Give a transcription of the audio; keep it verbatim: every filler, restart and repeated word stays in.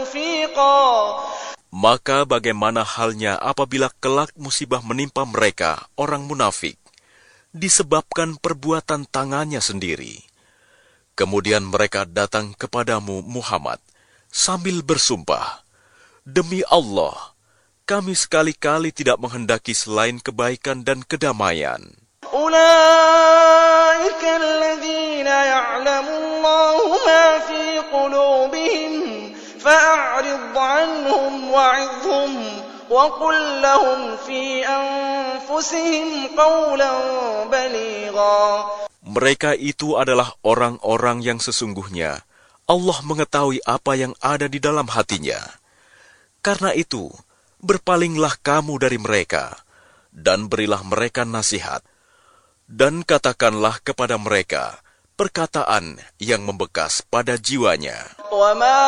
توفيقا. Maka bagaimana halnya apabila kelak musibah menimpa mereka, orang munafik, disebabkan perbuatan tangannya sendiri. Kemudian mereka datang kepadamu Muhammad sambil bersumpah, "Demi Allah, kami sekali-kali tidak menghendaki selain kebaikan dan kedamaian." أولئك الذين يعلم الله ما في قلوبهم فأعرض عنهم وعظهم وقل لهم في أنفسهم قولا بليغا. Mereka itu adalah orang-orang yang sesungguhnya Allah mengetahui apa yang ada di dalam hatinya. Karena itu, berpalinglah kamu dari mereka, dan berilah mereka nasihat, dan katakanlah kepada mereka perkataan yang membekas pada jiwanya.